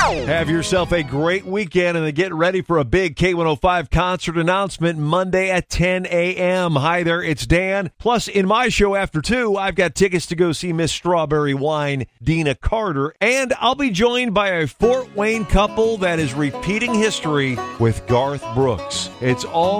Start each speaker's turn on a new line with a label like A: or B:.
A: Have yourself a great weekend and then get ready for a big K105 concert announcement Monday at 10 a.m. Hi there, it's Dan. Plus, in my show after 2, I've got tickets to go see Miss Strawberry Wine, Dina Carter, and I'll be joined by a Fort Wayne couple that is repeating history with Garth Brooks. It's all